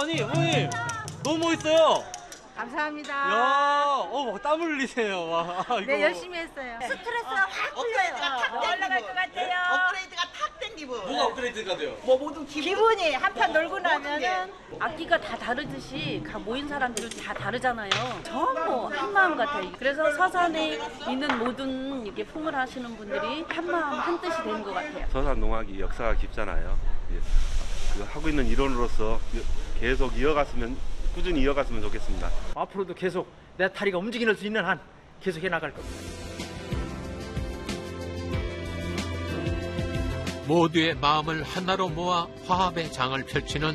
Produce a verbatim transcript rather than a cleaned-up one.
아니, 어머님, 너무 멋있어요. 감사합니다. 야, 어, 막 땀 흘리세요. 와, 이거. 네, 열심히 했어요. 스트레스가 확 풀려요. 올라갈 것 같아요. 업그레이드가 탁 된 기분. 뭐가 업그레이드가 돼요? 뭐 모든 기분. 기분이 한판 놀고 나면은 악기가 다 다르듯이 각 모인 사람들은 다 다르잖아요. 전부 한 마음 같아요. 그래서 서산에 있는 모든 이렇게 풍을 하시는 분들이 한 마음 한 뜻이 되는 것 같아요. 서산 농악이 역사가 깊잖아요. 예. 그 하고 있는 일원으로서 계속 이어갔으면 꾸준히 이어갔으면 좋겠습니다. 앞으로도 계속 내 다리가 움직일 수 있는 한 계속 해나갈 겁니다. 모두의 마음을 하나로 모아 화합의 장을 펼치는